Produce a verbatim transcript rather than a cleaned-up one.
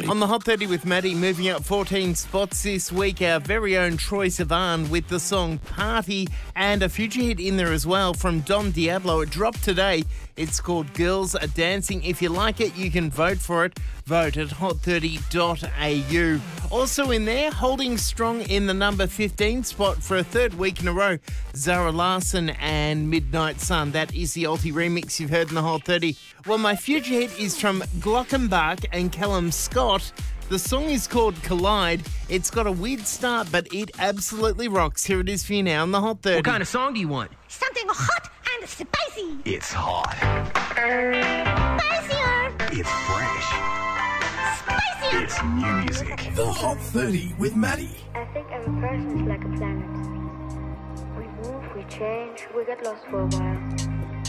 Maddie. On the Hot thirty with Maddie, moving up fourteen spots this week, our very own Troye Sivan with the song Party, and a future hit in there as well from Don Diablo. It dropped today. It's called Girls Are Dancing. If you like it, you can vote for it. Vote at hot thirty dot a u. Also in there, holding strong in the number fifteen spot for a third week in a row, Zara Larsson and Midnight Sun. That is the Alti remix you've heard in the Hot thirty. Well, my future hit is from Glockenbach and Callum Scott. The song is called Collide. It's got a weird start, but it absolutely rocks. Here it is for you now on the Hot thirty. What kind of song do you want? Something hot and spicy. It's hot. Spicier. It's fresh. Spicier. It's new music. The Hot thirty with Maddie. I think every person is like a planet. We move, we change, we get lost for a while.